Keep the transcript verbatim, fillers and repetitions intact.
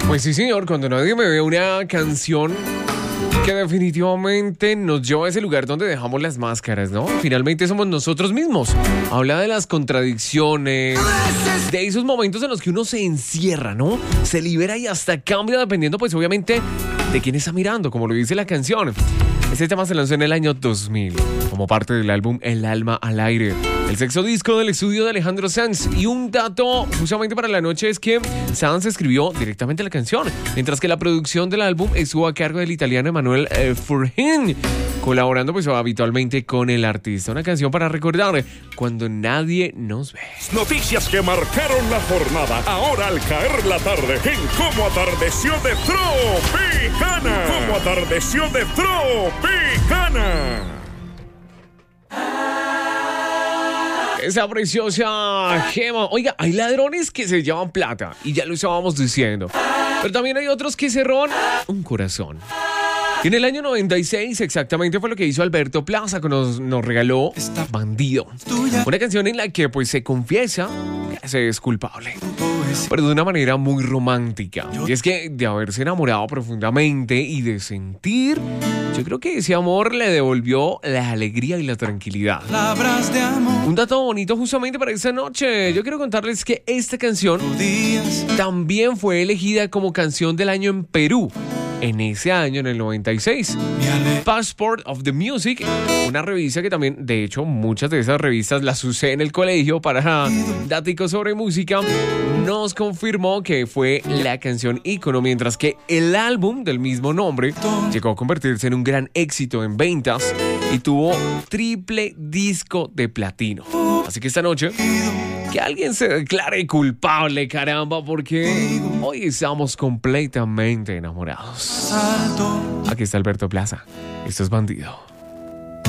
Pues sí, señor, cuando nadie me ve, una canción que definitivamente nos lleva a ese lugar donde dejamos las máscaras, ¿no? Finalmente somos nosotros mismos. Habla de las contradicciones, de esos momentos en los que uno se encierra, ¿no? Se libera y hasta cambia dependiendo, pues obviamente, de quién está mirando, como lo dice la canción. Este tema se lanzó en el año dos mil, como parte del álbum El Alma al Aire, el sexto disco del estudio de Alejandro Sanz. Y un dato justamente para la noche es que Sanz escribió directamente la canción, mientras que la producción del álbum estuvo a cargo del italiano Emanuele eh, Furhin, colaborando pues habitualmente con el artista. Una canción para recordar cuando nadie nos ve. Noticias que marcaron la jornada, ahora al caer la tarde, en Cómo Atardeció de Tropicana. Cómo Atardeció de Tropicana. Esa preciosa gema. Oiga, hay ladrones que se llevan plata, y ya lo estábamos diciendo, pero también hay otros que se roban un corazón. Y en el año noventa y seis exactamente fue lo que hizo Alberto Plaza, que nos, nos regaló Bandido. Una canción en la que pues se confiesa que se es culpable, pero de una manera muy romántica. Y es que de haberse enamorado profundamente y de sentir, yo creo que ese amor le devolvió la alegría y la tranquilidad. Un dato bonito justamente para esta noche. Yo quiero contarles que esta canción también fue elegida como canción del año en Perú. En ese año, en el noventa y seis, Passport of the Music, una revista que también, de hecho, muchas de esas revistas las usé en el colegio para datos sobre música, nos confirmó que fue la canción ícono, mientras que el álbum del mismo nombre llegó a convertirse en un gran éxito en ventas y tuvo triple disco de platino. Así que esta noche, que alguien se declare culpable, caramba, porque hoy estamos completamente enamorados. Aquí está Alberto Plaza. Esto es Bandido.